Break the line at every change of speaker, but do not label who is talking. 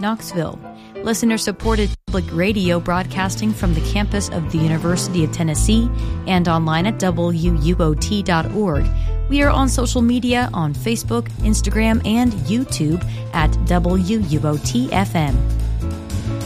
Knoxville. Listener-supported public radio broadcasting from the campus of the University of Tennessee and online at wuot.org. We are on social media on Facebook, Instagram, and YouTube at WUOT-FM.